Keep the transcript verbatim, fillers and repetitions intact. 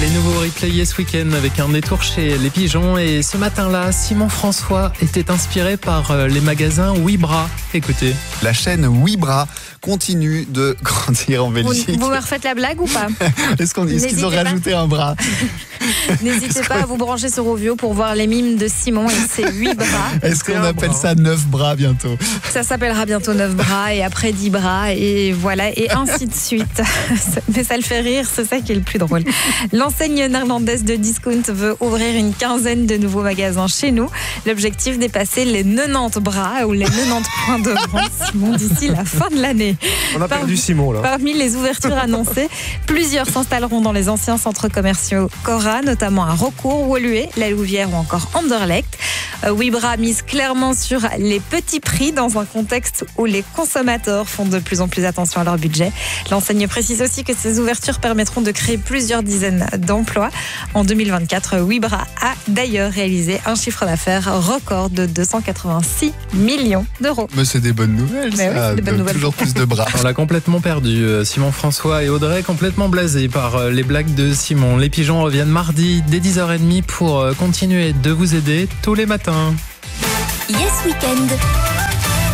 Les nouveaux replays Yes Weekend avec un détour chez les pigeons. Et ce matin-là, Simon François était inspiré par les magasins Wibra. Écoutez. La chaîne Wibra continue de grandir en Belgique. Vous, vous me refaites la blague ou pas? Est-ce qu'on est-ce qu'ils ont rajouté un bras? N'hésitez pas à vous brancher sur Rovio pour voir les mimes de Simon et ses huit bras. Est-ce qu'on appelle ça neuf bras bientôt? Ça s'appellera bientôt neuf bras et après dix bras et voilà et ainsi de suite. Mais ça le fait rire, c'est ça qui est le plus drôle. L'enseigne néerlandaise de discount veut ouvrir une quinzaine de nouveaux magasins chez nous. L'objectif, dépasser les quatre-vingt-dix bras ou les quatre-vingt-dix points de vente, Simon, d'ici la fin de l'année. On a perdu Simon là. Parmi les ouvertures annoncées, plusieurs s'installeront dans les anciens centres commerciaux Cora, notamment à Rocourt, Woluwe, La Louvière ou encore Anderlecht. Euh, Wibra mise clairement sur les petits prix dans un contexte où les consommateurs font de plus en plus attention à leur budget. L'enseigne précise aussi que ces ouvertures permettront de créer plusieurs dizaines d'emplois. En deux mille vingt-quatre, Wibra a d'ailleurs réalisé un chiffre d'affaires record de deux cent quatre-vingt-six millions d'euros. Mais c'est des bonnes nouvelles, Mais ça. oui, c'est des bonnes nouvelles. Toujours plus de bras. On l'a complètement perdu. Simon François et Audrey complètement blasés par les blagues de Simon. Les pigeons reviennent mardi dès dix heures trente pour continuer de vous aider tous les matins. Yes Weekend.